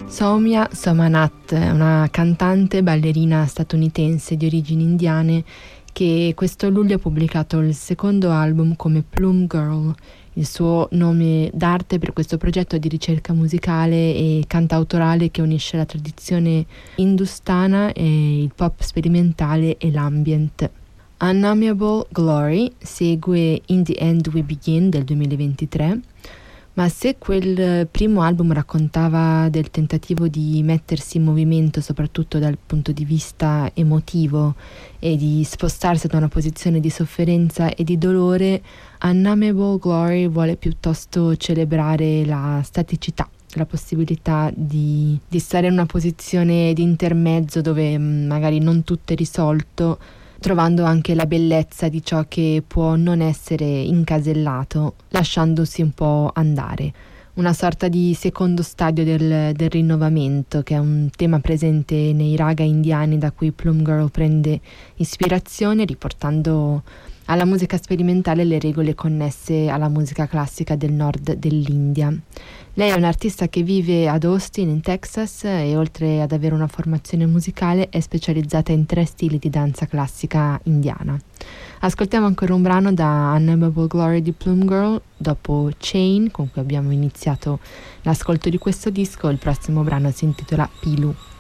Soumya Somanat è una cantante ballerina statunitense di origini indiane che questo luglio ha pubblicato il secondo album come Plum Girl, il suo nome d'arte per questo progetto di ricerca musicale e cantautorale che unisce la tradizione hindustana e il pop sperimentale e l'ambient. Unnameable Glory segue In the End We Begin del 2023. Ma se quel primo album raccontava del tentativo di mettersi in movimento soprattutto dal punto di vista emotivo e di spostarsi da una posizione di sofferenza e di dolore, Unnameable Glory vuole piuttosto celebrare la staticità, la possibilità di stare in una posizione di intermezzo dove magari non tutto è risolto, trovando anche la bellezza di ciò che può non essere incasellato, lasciandosi un po' andare. Una sorta di secondo stadio del rinnovamento, che è un tema presente nei raga indiani da cui Plum Girl prende ispirazione, riportando alla musica sperimentale le regole connesse alla musica classica del nord dell'India. Lei è un'artista che vive ad Austin, in Texas, e oltre ad avere una formazione musicale è specializzata in 3 stili di danza classica indiana. Ascoltiamo ancora un brano da Unnameable Glory di Plum Girl, dopo Chain, con cui abbiamo iniziato l'ascolto di questo disco. Il prossimo brano si intitola Pilu.